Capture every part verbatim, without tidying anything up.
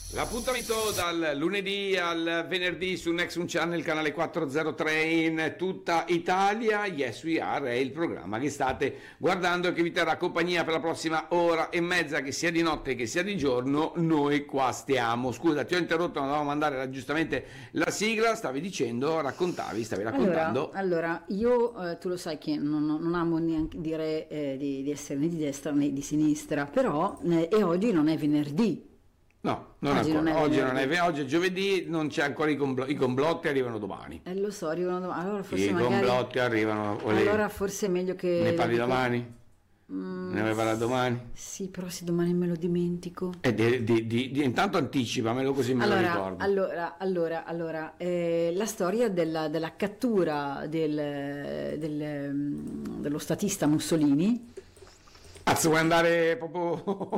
L'appuntamento dal lunedì al venerdì su Nexum Channel, canale quattrocentotre in tutta Italia. Yes We Are è il programma che state guardando e che vi terrà compagnia per la prossima ora e mezza, che sia di notte che sia di giorno. Noi qua stiamo. Scusa, ti ho interrotto, non dovevamo mandare giustamente la sigla. Stavi dicendo, raccontavi, stavi raccontando. Allora, allora io eh, tu lo sai che non, non amo neanche dire eh, di, di essere né di destra né di sinistra, però eh, e oggi non è venerdì. No, non oggi, non è, oggi non è oggi è giovedì, non c'è ancora i, compl- i complotti, arrivano domani. Eh lo so, arrivano domani. Allora forse I magari, complotti arrivano. Allora forse è meglio che. Ne parli dico... domani? Mm, ne vuoi parlare domani? Sì, però se domani me lo dimentico. E di, di, di, di, intanto anticipamelo così me allora, lo ricordo. Allora, allora, allora, eh, la storia della, della cattura del, del, dello statista Mussolini. Cazzo, vuoi andare proprio...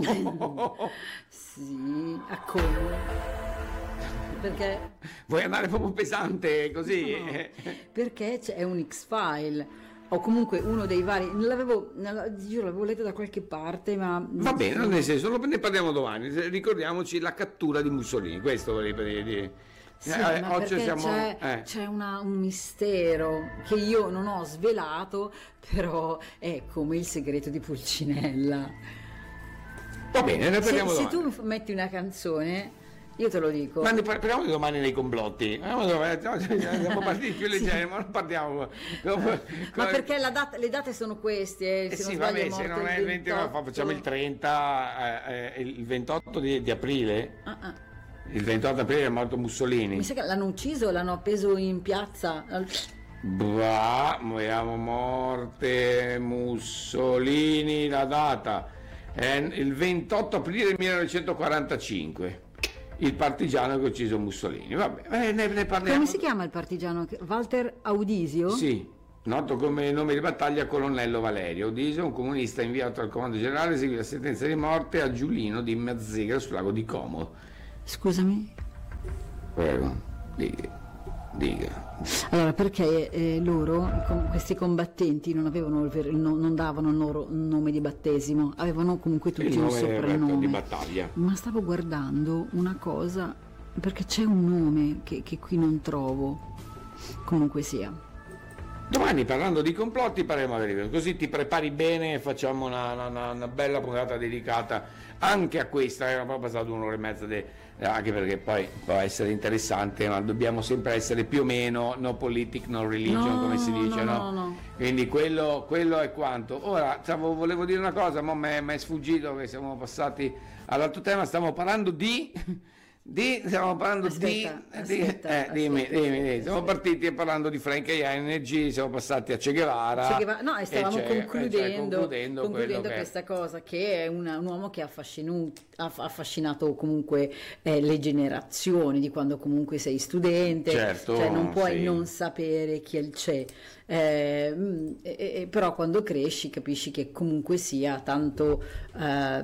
Sì, a Como. Perché? Vuoi andare proprio pesante così? No, perché c'è un X-File, o comunque uno dei vari... L'avevo, io l'avevo letto da qualche parte, ma... Va bene, nel senso, ne parliamo domani. Ricordiamoci la cattura di Mussolini, questo volevo dire. Sì, eh, ma oggi siamo, c'è, eh. c'è una, un mistero che io non ho svelato, però è come il segreto di Pulcinella. Va bene, ne parliamo se, domani. Se tu metti una canzone, io te lo dico. Ma ne parliamo domani nei complotti. Siamo partiti più leggeri, ma non parliamo. Ma perché la data, le date sono queste? Eh se sì, non sbaglio, vabbè, se non è il ventinove, facciamo il trenta, eh, il ventotto di, di aprile. Ah, ah. Il ventotto aprile è morto Mussolini. Mi sa che l'hanno ucciso, l'hanno appeso in piazza. Bah, moriamo morte Mussolini, la data è il ventotto aprile millenovecentoquarantacinque, il partigiano che ha ucciso Mussolini. Vabbè, eh, ne, ne parliamo. Come si chiama il partigiano? Walter Audisio? Sì, noto come nome di battaglia Colonnello Valerio Audisio, un comunista inviato al comando generale, eseguì la sentenza di morte a Giulino di Mazzegra sul lago di Como. Scusami? Prego, dica, dica. Allora, perché eh, loro, com- questi combattenti, non avevano il ver- no, non davano il loro nome di battesimo, avevano comunque tutti un soprannome di battaglia. Ma stavo guardando una cosa, perché c'è un nome che, che qui non trovo. Comunque sia. Domani, parlando di complotti, parleremo delle... così ti prepari bene e facciamo una, una, una bella puntata dedicata anche a questa. Era proprio passato un'ora e mezza de... anche perché poi può essere interessante, ma dobbiamo sempre essere più o meno no politic, no religion, no, come si dice, no? no? no, no. Quindi quello, quello è quanto. Ora, stavo, volevo dire una cosa, ma mi è sfuggito che siamo passati all'altro tema. Stiamo parlando di... Di, stiamo parlando aspetta, di, aspetta, di eh, aspetta, dimmi, aspetta, dimmi, dimmi. Siamo aspetta. partiti parlando di Frank Energy, siamo passati a Che Guevara, Che Guevara no, e stavamo e concludendo, cioè, concludendo, concludendo che... questa cosa, che è una, un uomo che ha affascinato, ha affascinato comunque eh, le generazioni di quando comunque sei studente, certo, cioè non puoi sì. non sapere chi c'è, eh, eh, però quando cresci capisci che comunque sia tanto eh,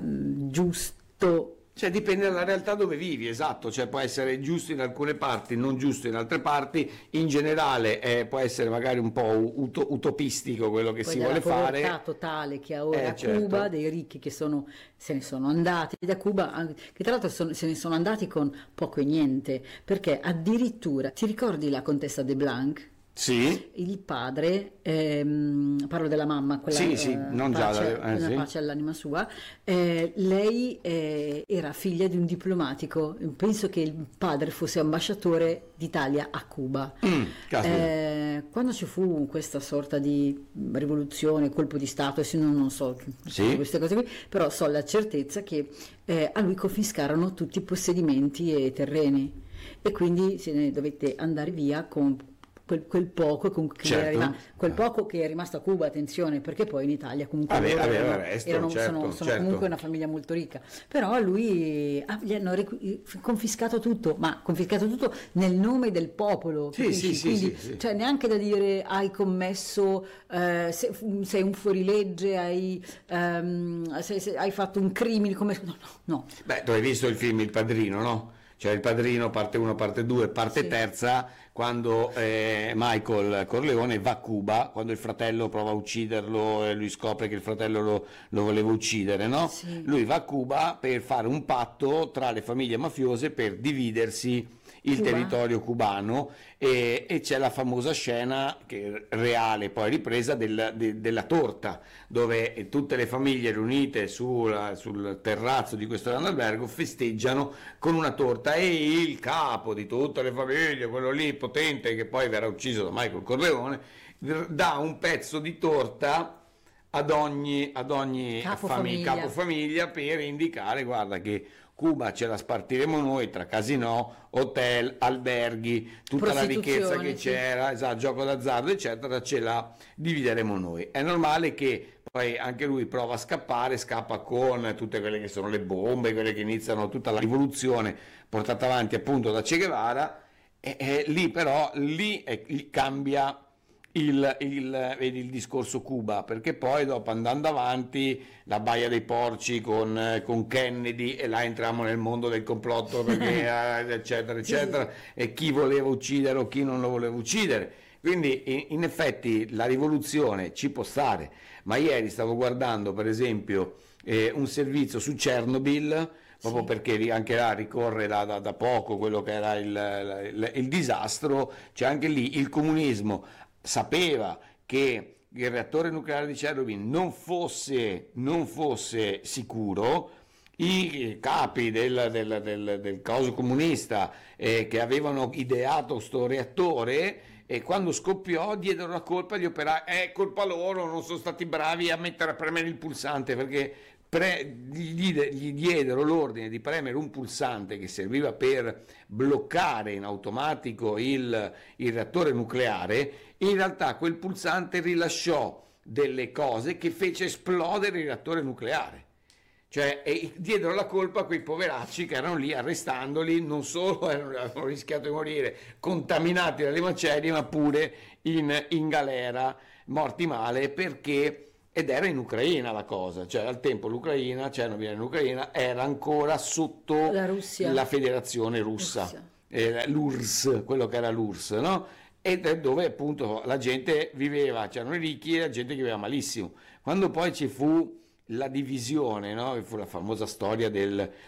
giusto. Cioè dipende dalla realtà dove vivi, esatto, cioè può essere giusto in alcune parti, non giusto in altre parti, in generale eh, può essere magari un po' ut- utopistico quello che Poi si vuole fare. La povertà totale che ha ora eh, a certo. Cuba, dei ricchi che sono, se ne sono andati da Cuba, che tra l'altro sono, se ne sono andati con poco e niente, perché addirittura, ti ricordi la contessa de Blanc? Sì. Il padre, ehm, parlo della mamma, quella, sì, sì, eh, non pace, già, eh, sì. pace all'anima sua, eh, lei eh, era figlia di un diplomatico, penso che il padre fosse ambasciatore d'Italia a Cuba. Mm, eh, quando ci fu questa sorta di rivoluzione, colpo di Stato, se non, non so sì. queste cose qui, però so la certezza che eh, a lui confiscarono tutti i possedimenti e terreni e quindi se ne dovette andare via con Quel, quel poco comunque che certo. era rimasto, quel poco che è rimasto a Cuba, attenzione, perché poi in Italia comunque vabbè, loro vabbè, erano, resto, erano certo, sono, sono certo. comunque una famiglia molto ricca, però lui ah, gli hanno recu- confiscato tutto, ma confiscato tutto nel nome del popolo, sì, sì, sì, quindi sì, sì. Cioè neanche da dire hai commesso eh, se, sei un fuorilegge, hai, um, se, se, hai fatto un crimine come no, no, no. Beh, tu hai visto il film Il Padrino, no? Cioè Il Padrino parte uno, parte due, parte Sì. terza, quando eh, Michael Corleone va a Cuba, quando il fratello prova a ucciderlo e lui scopre che il fratello lo, lo voleva uccidere, no? Sì. Lui va a Cuba per fare un patto tra le famiglie mafiose per dividersi il Cuba? territorio cubano, e, e c'è la famosa scena che, reale, poi ripresa, del- de- della torta, dove tutte le famiglie riunite sulla- sul terrazzo di questo grande albergo festeggiano con una torta, e il capo di tutte le famiglie, quello lì potente che poi verrà ucciso da Michael Corleone, dà un pezzo di torta ad ogni, ad ogni fami- Capofamiglia. capofamiglia, per indicare, guarda che Cuba ce la spartiremo noi tra casinò, hotel, alberghi, tutta la ricchezza Prostituzione, che sì. c'era, esatto, gioco d'azzardo, eccetera, ce la divideremo noi. È normale che poi anche lui prova a scappare, scappa con tutte quelle che sono le bombe, quelle che iniziano tutta la rivoluzione portata avanti appunto da Che Guevara, e, e lì però, lì, è- lì cambia il, il- vedi, il discorso Cuba, perché poi dopo, andando avanti, la Baia dei Porci con, eh, con Kennedy, e là entriamo nel mondo del complotto, perché, eh, eccetera, Sì, sì, eccetera, sì. e chi voleva uccidere o chi non lo voleva uccidere. Quindi in, in effetti la rivoluzione ci può stare, ma ieri stavo guardando per esempio eh, un servizio su Chernobyl, proprio Sì. perché ri- anche là ricorre da, da- da poco quello che era il, il- il disastro. C'è anche lì il comunismo sapeva che il reattore nucleare di Chernobyl non fosse, non fosse sicuro. I capi del, del, del, del coso comunista eh, che avevano ideato sto reattore, e quando scoppiò diedero la colpa agli operai, è colpa loro, non sono stati bravi a mettere a premere il pulsante, perché pre- gli, gli diedero l'ordine di premere un pulsante che serviva per bloccare in automatico il, il reattore nucleare. In realtà quel pulsante rilasciò delle cose che fece esplodere il reattore nucleare. Cioè, e diedero la colpa a quei poveracci che erano lì, arrestandoli, non solo erano, avevano rischiato di morire contaminati dalle macerie, ma pure in, in galera, morti male, perché, ed era in Ucraina la cosa, cioè al tempo l'Ucraina, Chernobyl in Ucraina, era ancora sotto La Russia. la federazione russa, Russia. eh, l'U R S S, quello che era l'U R S S, no? Ed è dove appunto la gente viveva, c'erano i ricchi e la gente che viveva malissimo. Quando poi ci fu la divisione, no? Fu la famosa storia del,